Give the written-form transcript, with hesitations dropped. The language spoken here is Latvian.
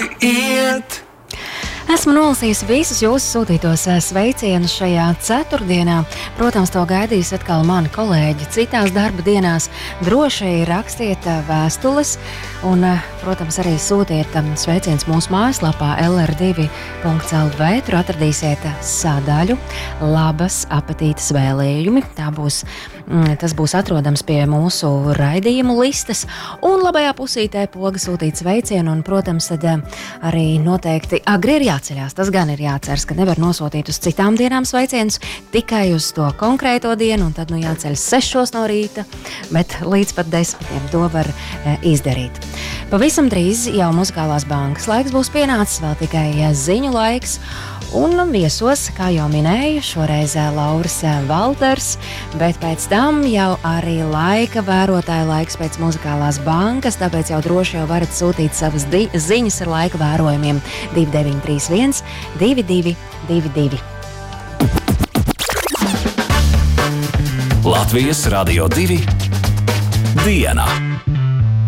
iet. Esmu nolasījusi visus jūsu sūtītos sveicienus šajā ceturtdienā. Protams, to gaidīs atkal mani kolēģi citās darba dienās. Droši rakstiet vēstules un, protams, arī sūtiet sveicienus mūsu mājaslapā lr2.lv. Tur atradīsiet sadaļu Labas apetītes vēlējumi. Tas būs atrodams pie mūsu raidījumu listas. Un labajā pusītē poga sūtīt sveicienu un, protams, tad arī noteikti agri ir jāceļās. Tas gan ir jāceras, ka nevar nosūtīt uz citām dienām sveicienus, tikai uz to konkrēto dienu, un tad jāceļas 6 no rīta, bet līdz pat 10 to var izdarīt. Pavisam drīz jau muzikālās bankas laiks būs pienācis, vēl tikai ziņu laiks, un viesos, kā jau minēju, šoreiz Lauris Valters, bet pēc tam jau arī laika vērotāja laiks pēc muzikālās bankas, tāpēc jau droši jau varat sūtīt savas ziņas ar laika vērojumiem 2931 2222. Latvijas Radio 2 diena.